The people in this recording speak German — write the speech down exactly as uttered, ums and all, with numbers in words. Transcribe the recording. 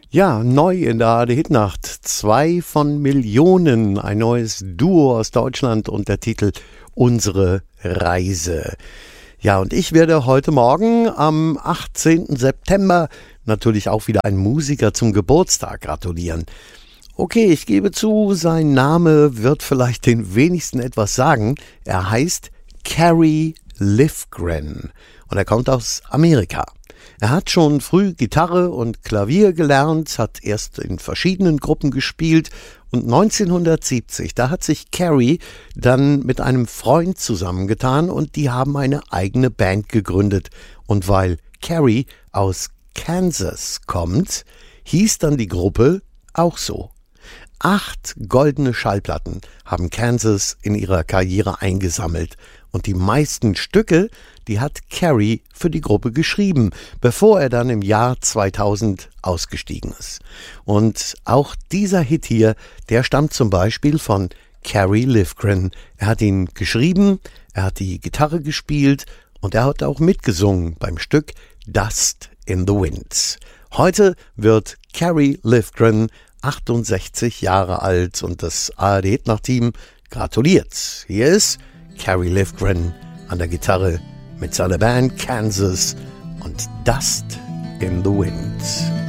Ja, neu in der A R D-Hitnacht. Zwei von Millionen, ein neues Duo aus Deutschland und der Titel Unsere Reise. Ja, und ich werde heute Morgen am achtzehnten September natürlich auch wieder einen Musiker zum Geburtstag gratulieren. Okay, ich gebe zu, sein Name wird vielleicht den wenigsten etwas sagen. Er heißt Kerry Livgren und er kommt aus Amerika. Er hat schon früh Gitarre und Klavier gelernt, hat erst in verschiedenen Gruppen gespielt und neunzehnhundertsiebzig, da hat sich Kerry dann mit einem Freund zusammengetan und die haben eine eigene Band gegründet. Und weil Kerry aus Kansas kommt, hieß dann die Gruppe auch so. Acht goldene Schallplatten haben Kansas in ihrer Karriere eingesammelt und die meisten Stücke, die hat Kerry für die Gruppe geschrieben, bevor er dann im Jahr zweitausend ausgestiegen ist. Und auch dieser Hit hier, der stammt zum Beispiel von Kerry Livgren. Er hat ihn geschrieben, er hat die Gitarre gespielt und er hat auch mitgesungen beim Stück Dust in the Wind. Heute wird Kerry Livgren achtundsechzig Jahre alt und das A R D-Hitnacht-Team gratuliert. Hier ist Kerry Livgren an der Gitarre mit seiner Band Kansas und Dust in the Wind.